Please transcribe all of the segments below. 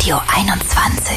Radio 21.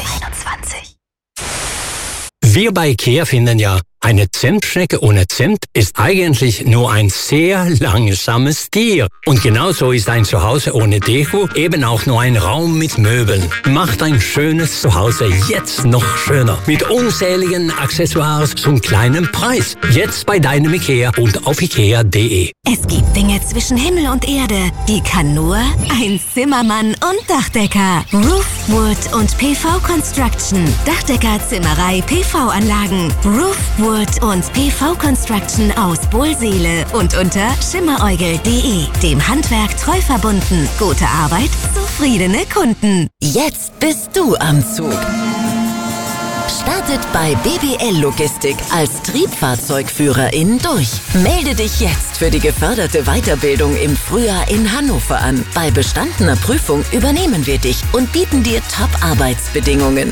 Wir bei IKEA finden ja, eine Zimtschnecke ohne Zimt ist eigentlich nur ein sehr langsames Tier. Und genauso ist ein Zuhause ohne Deko eben auch nur ein Raum mit Möbeln. Macht ein schönes Zuhause jetzt noch schöner. Mit unzähligen Accessoires zum kleinen Preis. Jetzt bei deinem IKEA und auf ikea.de. Es gibt Dinge zwischen Himmel und Erde, die kann nur ein Zimmermann und Dachdecker. Roofwood und PV Construction. Dachdecker, Zimmerei, PV-Anlagen. Roofwood und PV Construction aus Bohlseele und unter schimmeräugel.de. Dem Handwerk treu verbunden. Gute Arbeit, zufriedene Kunden. Jetzt bist du am Zug. Startet bei BBL Logistik als Triebfahrzeugführerin durch. Melde dich jetzt für die geförderte Weiterbildung im Frühjahr in Hannover an. Bei bestandener Prüfung übernehmen wir dich und bieten dir Top-Arbeitsbedingungen.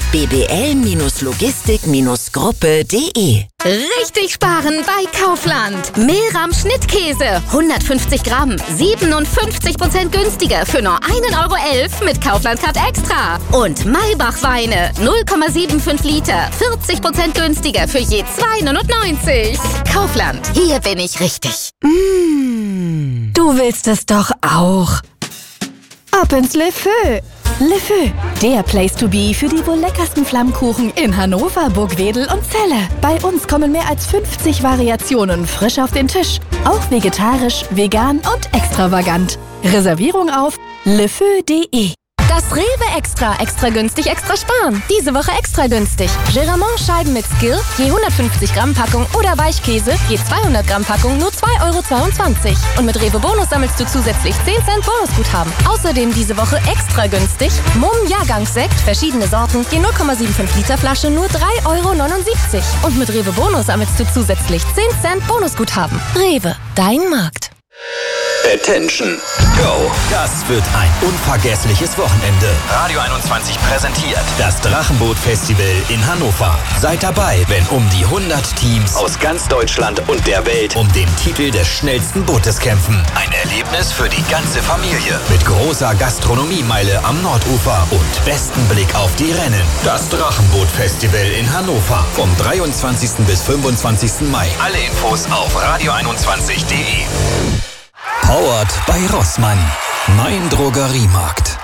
bbl-logistik-gruppe.de. Richtig sparen bei Kaufland. Mehlrahm Schnittkäse, 150 Gramm, 57% günstiger für nur 1,11 € mit Kaufland Card Extra. Und Maybach Weine, 0,75 Liter, 40% günstiger für je 2,99 €. Kaufland, hier bin ich richtig. Du willst es doch auch. Ab ins Le Feu. Le Feu, der Place to be für die wohl leckersten Flammkuchen in Hannover, Burgwedel und Celle. Bei uns kommen mehr als 50 Variationen frisch auf den Tisch. Auch vegetarisch, vegan und extravagant. Reservierung auf lefeu.de. Das Rewe Extra günstig, extra sparen. Diese Woche extra günstig. Geramont-Scheiben mit Skill, je 150 Gramm Packung oder Weichkäse, je 200 Gramm Packung, nur 2,22 €. Und mit Rewe Bonus sammelst du zusätzlich 10 Cent Bonusguthaben. Außerdem diese Woche extra günstig Mumm Jahrgangssekt, verschiedene Sorten, je 0,75 Liter Flasche, nur 3,79 €. Und mit Rewe Bonus sammelst du zusätzlich 10 Cent Bonusguthaben. Rewe, dein Markt. Attention, go! Das wird ein unvergessliches Wochenende. Radio 21 präsentiert das Drachenboot-Festival in Hannover. Seid dabei, wenn um die 100 Teams aus ganz Deutschland und der Welt um den Titel des schnellsten Bootes kämpfen. Ein Erlebnis für die ganze Familie. Mit großer Gastronomiemeile am Nordufer und besten Blick auf die Rennen. Das Drachenboot-Festival in Hannover. Vom 23. bis 25. Mai. Alle Infos auf radio21.de. Powered bei Rossmann. Mein Drogeriemarkt.